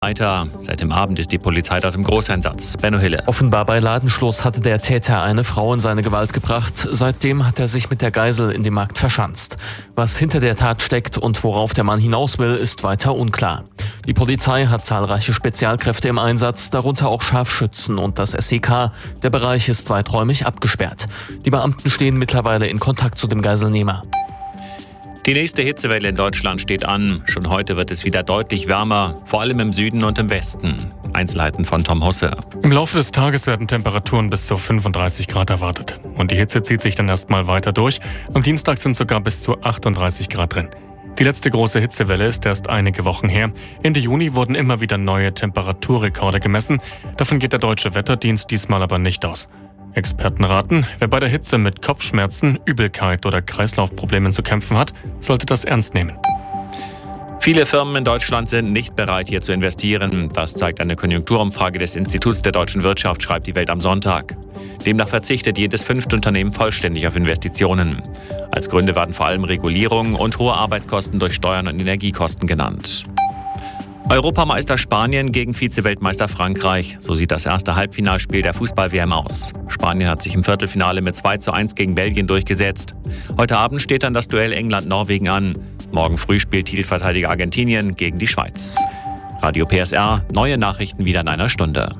Weiter. Seit dem Abend ist die Polizei dort im Großeinsatz. Benno Hille. Offenbar bei Ladenschluss hatte der Täter eine Frau in seine Gewalt gebracht. Seitdem hat er sich mit der Geisel in dem Markt verschanzt. Was hinter der Tat steckt und worauf der Mann hinaus will, ist weiter unklar. Die Polizei hat zahlreiche Spezialkräfte im Einsatz, darunter auch Scharfschützen und das SEK. Der Bereich ist weiträumig abgesperrt. Die Beamten stehen mittlerweile in Kontakt zu dem Geiselnehmer. Die nächste Hitzewelle in Deutschland steht an. Schon heute wird es wieder deutlich wärmer, vor allem im Süden und im Westen. Einzelheiten von Tom Husse. Im Laufe des Tages werden Temperaturen bis zu 35 Grad erwartet. Und die Hitze zieht sich dann erstmal weiter durch. Am Dienstag sind sogar bis zu 38 Grad drin. Die letzte große Hitzewelle ist erst einige Wochen her. Ende Juni wurden immer wieder neue Temperaturrekorde gemessen. Davon geht der Deutsche Wetterdienst diesmal aber nicht aus. Experten raten, wer bei der Hitze mit Kopfschmerzen, Übelkeit oder Kreislaufproblemen zu kämpfen hat, sollte das ernst nehmen. Viele Firmen in Deutschland sind nicht bereit, hier zu investieren. Das zeigt eine Konjunkturumfrage des Instituts der deutschen Wirtschaft, schreibt die Welt am Sonntag. Demnach verzichtet jedes 5. Unternehmen vollständig auf Investitionen. Als Gründe werden vor allem Regulierung und hohe Arbeitskosten durch Steuern und Energiekosten genannt. Europameister Spanien gegen Vize-Weltmeister Frankreich. So sieht das erste Halbfinalspiel der Fußball-WM aus. Spanien hat sich im Viertelfinale mit 2:1 gegen Belgien durchgesetzt. Heute Abend steht dann das Duell England-Norwegen an. Morgen früh spielt Titelverteidiger Argentinien gegen die Schweiz. Radio PSR, neue Nachrichten wieder in einer Stunde.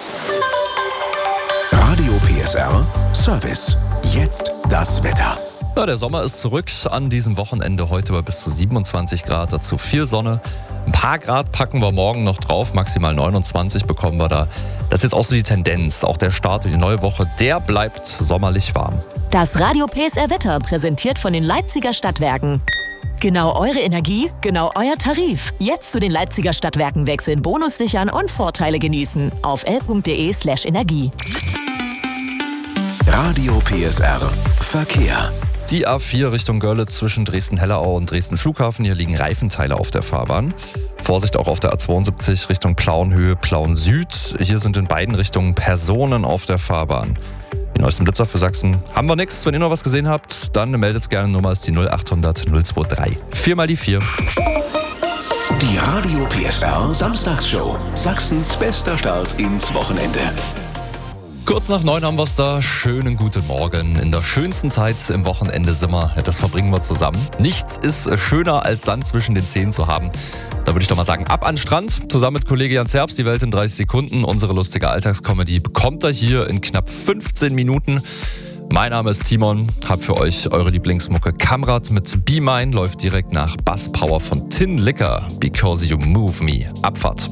Radio PSR Service. Jetzt das Wetter. Ja, der Sommer ist zurück an diesem Wochenende. Heute bei bis zu 27 Grad, dazu viel Sonne. Ein paar Grad packen wir morgen noch drauf, maximal 29 bekommen wir da. Das ist jetzt auch so die Tendenz. Auch der Start in die neue Woche, der bleibt sommerlich warm. Das Radio PSR Wetter präsentiert von den Leipziger Stadtwerken. Genau eure Energie, genau euer Tarif. Jetzt zu den Leipziger Stadtwerken wechseln, Bonus sichern und Vorteile genießen. Auf l.de/energie. Radio PSR Verkehr. Die A4 Richtung Görlitz zwischen Dresden-Hellerau und Dresden-Flughafen. Hier liegen Reifenteile auf der Fahrbahn. Vorsicht auch auf der A72 Richtung Plauenhöhe, Plauen-Süd. Hier sind in beiden Richtungen Personen auf der Fahrbahn. Die neuesten Blitzer für Sachsen haben wir nichts. Wenn ihr noch was gesehen habt, dann meldet gerne. Nummer ist die 0800 023. 4 mal die 4. Die Radio PSR Samstagsshow. Sachsens bester Start ins Wochenende. Kurz nach 9 haben wir es da. Schönen guten Morgen. In der schönsten Zeit im Wochenende sind wir. Das verbringen wir zusammen. Nichts ist schöner, als Sand zwischen den Zähnen zu haben. Da würde ich doch mal sagen, ab an den Strand. Zusammen mit Kollege Jan Zerbst, die Welt in 30 Sekunden. Unsere lustige Alltagscomedy bekommt ihr hier in knapp 15 Minuten. Mein Name ist Timon, hab für euch eure Lieblingsmucke Kamrad mit Be Mine, läuft direkt nach Bass Power von Tin Liquor, Because You Move Me. Abfahrt.